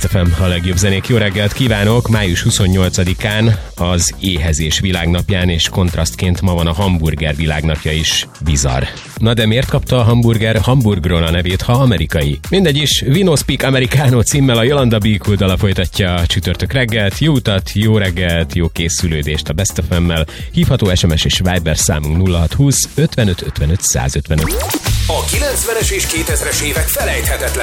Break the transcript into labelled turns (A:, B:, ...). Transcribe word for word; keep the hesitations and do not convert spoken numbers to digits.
A: Best ef em, a legjobb zenék. Jó reggelt kívánok! május huszonnyolcadikán az éhezés világnapján, és kontrasztként ma van a hamburger világnapja is. Bizarr. Na de miért kapta a hamburger Hamburgról a nevét, ha amerikai? Mindegy is, We No Speak Americano címmel a Jolanda Be Cool folytatja a csütörtök reggelt. Jó utat, jó reggelt, jó készülődést a Best ef em-mel. Hívható es em es és Viber számunk nulla hat húsz ötvenöt ötvenöt százötvenöt.
B: A kilencvenes és kétezres évek felejthetetlen